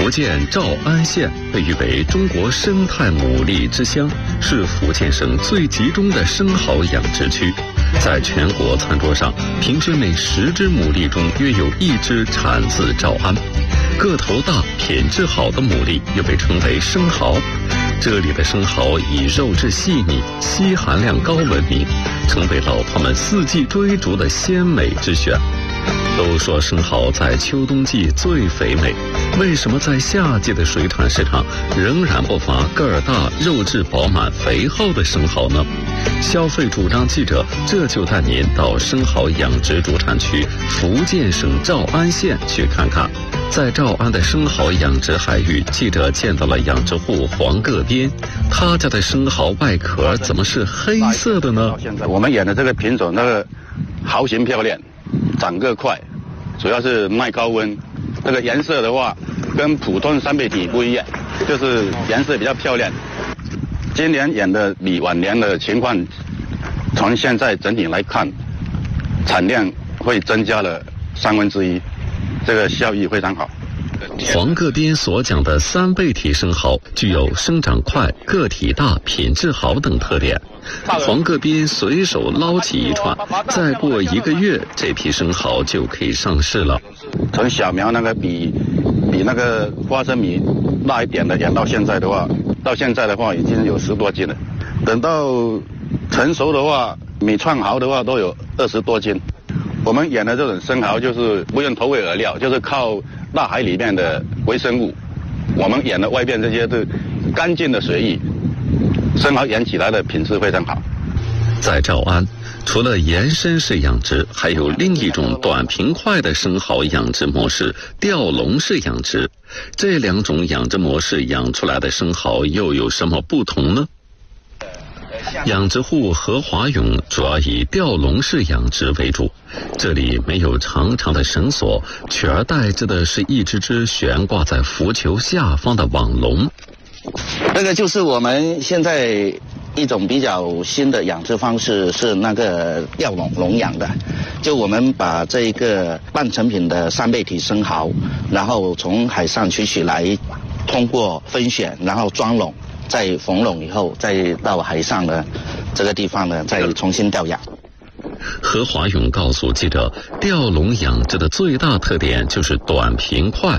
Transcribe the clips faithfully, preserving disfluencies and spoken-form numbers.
福建诏安县被誉为中国生态牡蛎之乡，是福建省最集中的生蚝养殖区。在全国餐桌上，平均每十只牡蛎中约有一只产自诏安。个头大、品质好的牡蛎又被称为生蚝。这里的生蚝以肉质细腻、硒含量高闻名，成为老饕们四季追逐的鲜美之选。都说生蚝在秋冬季最肥美，为什么在夏季的水产市场仍然不乏个儿大、肉质饱满、肥厚的生蚝呢？消费主张记者这就带您到生蚝养殖主产区福建省诏安县去看看。在诏安的生蚝养殖海域，记者见到了养殖户黄个边，他家的生蚝外壳怎么是黑色的呢？ 现在我们养的这个品种，那个蚝型漂亮，长个快，主要是耐高温。那个颜色的话，跟普通三倍体不一样，就是颜色比较漂亮。今年养的比往年的情况，从现在整体来看，产量会增加了三分之一，这个效益非常好。 黄个边所讲的三倍体生蚝具有生长快、个体大、品质好等特点。黄个边随手捞起一串，再过一个月，这批生蚝就可以上市了。 从小苗那个比比那个花生米大一点的养到现在的话，到现在的话已经有十多斤了。等到成熟的话，每串蚝的话都有二十多斤。我们养的这种生蚝就是不用投喂饵料，就是靠大海里面的微生物。我们养的外边这些都干净的水域，生蚝养起来的品质非常好。 在诏安，除了延伸式养殖，还有另一种短平快的生蚝养殖模式——吊笼式养殖。这两种养殖模式养出来的生蚝又有什么不同呢？养殖户何华勇主要以吊笼式养殖为主，这里没有长长的绳索，取而代之的是一只只悬挂在浮球下方的网笼。 这个就是我们现在一种比较新的养殖方式，是那个吊笼笼养的。就我们把这一个半成品的三倍体生蚝，然后从海上取取来，通过分选，然后装笼，再缝笼以后，再到海上的这个地方呢，再重新吊养。 何华勇告诉记者，吊笼养殖的最大特点就是短平快。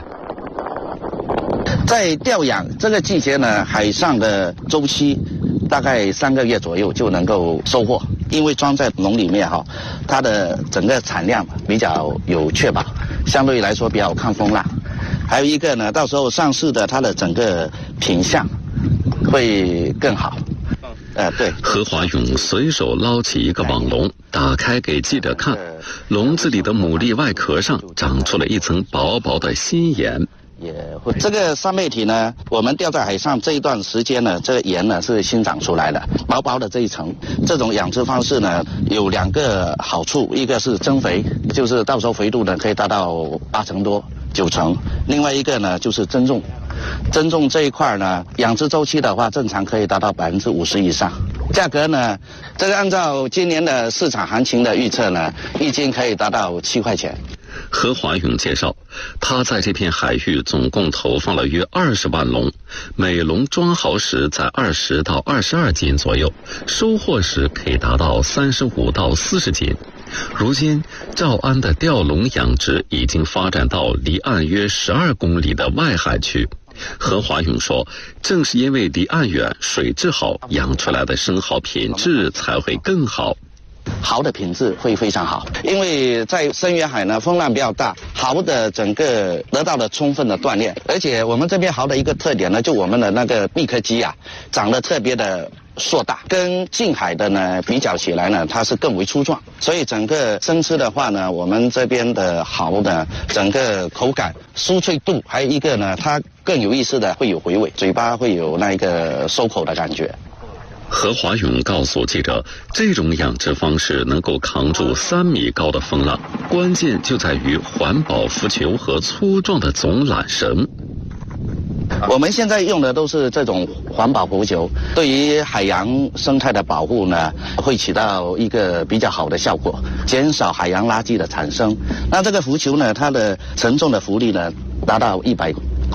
在吊养这个季节呢，海上的周期大概三个月左右就能够收获，因为装在笼里面哈，它的整个产量比较有确保，相对来说比较抗风浪。还有一个呢，到时候上市的它的整个品相会更好。呃，对。 何华勇随手捞起一个网笼，打开给记者看，笼子里的牡蛎外壳上长出了一层薄薄的新盐。 也会这个三倍体呢，我们吊在海上这一段时间呢，这个盐呢是新长出来的，薄薄的这一层。这种养殖方式呢有两个好处，一个是增肥，就是到时候肥度呢可以达到八成多、九成；另外一个呢就是增重，增重这一块呢，养殖周期的话，正常可以达到百分之五十以上。价格呢，这个按照今年的市场行情的预测呢，一斤可以达到七块钱。 何华勇介绍，他在这片海域总共投放了约二十万笼，每笼装好时在二十到二十二斤左右，收获时可以达到三十五到四十斤。如今，诏安的吊笼养殖已经发展到离岸约十二公里的外海区。何华勇说，正是因为离岸远、水质好，养出来的生蚝品质才会更好。 蚝的品质会非常好，因为在深远海呢，风浪比较大，蚝的整个得到了充分的锻炼，而且我们这边蚝的一个特点呢，就我们的那个闭壳肌啊，长得特别的硕大，跟近海的呢比较起来呢，它是更为粗壮，所以整个生吃的话呢，我们这边的蚝呢，整个口感、酥脆度，还有一个呢，它更有意思的会有回味，嘴巴会有那一个收口的感觉。 何华勇告诉记者，这种养殖方式能够扛住三米高的风浪，关键就在于环保浮球和粗壮的总缆绳。 我们现在用的都是这种环保浮球，对于海洋生态的保护呢，会起到一个比较好的效果，减少海洋垃圾的产生。那这个浮球呢，它的承重的浮力呢，达到一百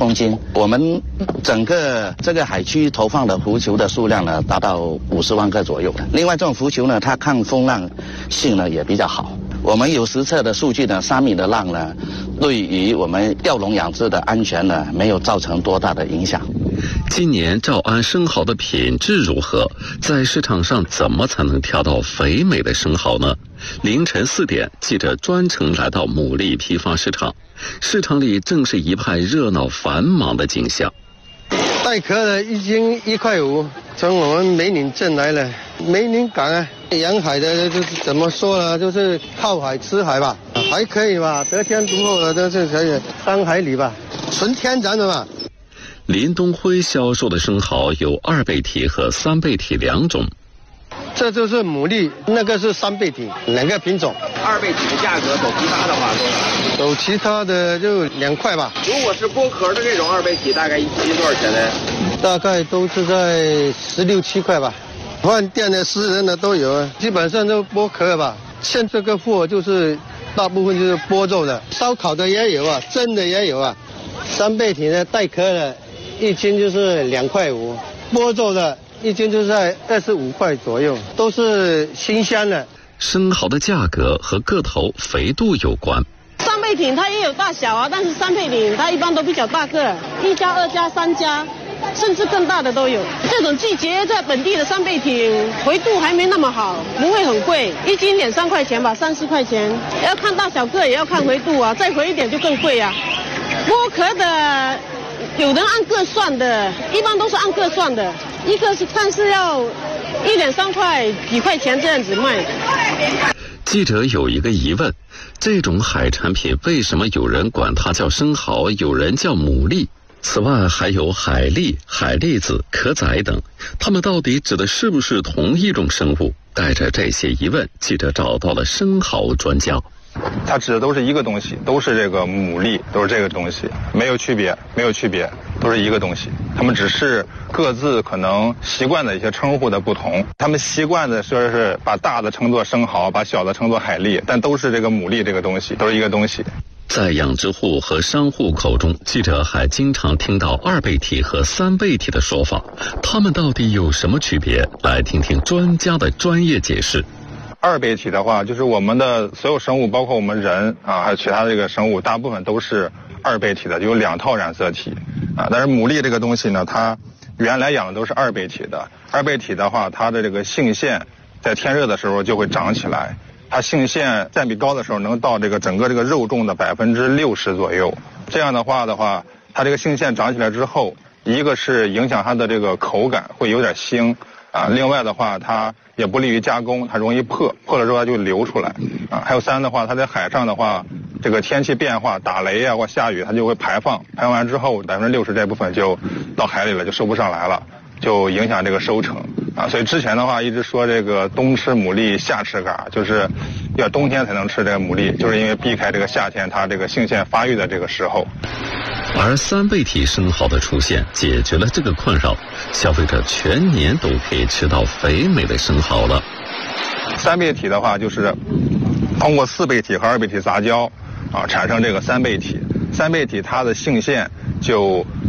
公斤。我们整个这个海区投放的浮球的数量呢，达到五十万个左右。另外，这种浮球呢，它抗风浪性呢也比较好。我们有实测的数据呢，三米的浪呢，对于我们钓笼养殖的安全呢，没有造成多大的影响。 今年诏安生蚝的品质如何？在市场上怎么才能挑到肥美的生蚝呢？凌晨四点，记者专程来到牡蛎批发市场，市场里正是一派热闹繁忙的景象。 带壳的一斤一块五，从我们梅岭镇来了。梅岭港啊，沿海的就是怎么说呢，就是靠海吃海吧，还可以吧，得天独厚的都是可以，三海里吧，纯天然的嘛。 林东辉销售的生蚝有二倍体和三倍体两种。 这就是牡蛎，那个是三倍体，两个品种。 二倍体的价格走其他的话多少？ 走其他的就两块吧。 如果是剥壳的这种二倍体，大概一斤多少钱呢？ 大概都是在十六七块吧。饭店的、私人的都有，基本上都剥壳吧。现这个货就是大部分就是剥肉的，烧烤的也有啊，蒸的也有啊。三倍体的带壳的，一斤就是两块五；剥肉的，一斤就在二十五块左右，都是新鲜的。 生蚝的价格和个头、肥度有关。 三倍艇它也有大小啊，但是三倍艇它一般都比较大个，一加、二加、三加，甚至更大的都有。这种季节在本地的三倍艇肥度还没那么好，不会很贵，一斤两三块钱吧，三四块钱。要看大小个，也要看肥度啊，再肥一点就更贵啊。剥壳的有人按个算的，一般都是按个算的，一个是看是要一两三块几块钱这样子卖。 记者有一个疑问，这种海产品为什么有人管它叫生蚝，有人叫牡蛎？此外还有海蛎、海蛎子、壳仔等，它们到底指的是不是同一种生物？带着这些疑问，记者找到了生蚝专家。 它指的都是一个东西，都是这个牡蛎，都是这个东西，没有区别，没有区别，都是一个东西。它们只是各自可能习惯的一些称呼的不同。他们习惯的说是把大的称作生蚝，把小的称作海蛎，但都是这个牡蛎这个东西，都是一个东西。 在养殖户和商户口中，记者还经常听到二倍体和三倍体的说法，它们到底有什么区别？来听听专家的专业解释。 二倍体的话，就是我们的所有生物，包括我们人啊，还有其他的这个生物，大部分都是二倍体的，就有两套染色体啊。但是牡蛎这个东西呢，它原来养的都是二倍体的。二倍体的话，它的这个性腺在天热的时候就会长起来，它性腺占比高的时候能到这个整个这个肉重的百分之六十左右。这样的话的话，它这个性腺长起来之后，一个是影响它的这个口感会有点腥啊，另外的话它也不利于加工，它容易破，破了之后它就流出来啊。还有三的话，它在海上的话，这个天气变化，打雷啊或下雨，它就会排放，排放完之后百分之六十这部分就到海里了，就收不上来了，就影响这个收成啊。所以之前的话一直说这个冬吃牡蛎夏吃蛤，就是要冬天才能吃这个牡蛎，就是因为避开这个夏天它这个性腺发育的这个时候。 而三倍体生蚝的出现解决了这个困扰，消费者全年都可以吃到肥美的生蚝了。 三倍体的话就是通过四倍体和二倍体杂交啊，产生这个三倍体。三倍体它的性腺就